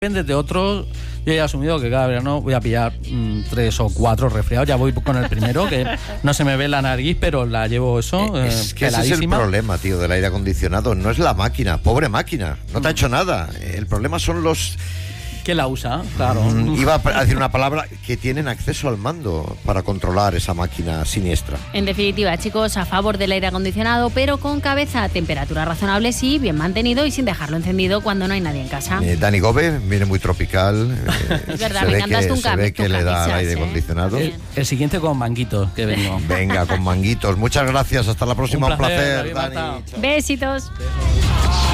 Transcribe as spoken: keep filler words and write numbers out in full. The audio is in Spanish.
Depende de otros. Yo he asumido que cada verano voy a pillar mmm, tres o cuatro resfriados. Ya voy con el primero, que no se me ve la nariz, pero la llevo eso. Eh, es que ese es el problema, tío, del aire acondicionado. No es la máquina, pobre máquina. No te ha hecho nada. El problema son los... ¿Quién la usa? Claro. Mm, iba a decir una palabra, que tienen acceso al mando para controlar esa máquina siniestra. En definitiva, chicos, a favor del aire acondicionado, pero con cabeza a temperatura razonable, sí, bien mantenido y sin dejarlo encendido cuando no hay nadie en casa. Eh, Dani Gobe viene muy tropical. Eh, es verdad, se me ve encantas que, tu se cam- ve que le da al aire ¿eh? acondicionado. El, el siguiente con manguitos, que vengo. Venga, con manguitos. Muchas gracias. Hasta la próxima. Un Un placer, placer, David, Dani. Marta. Besitos.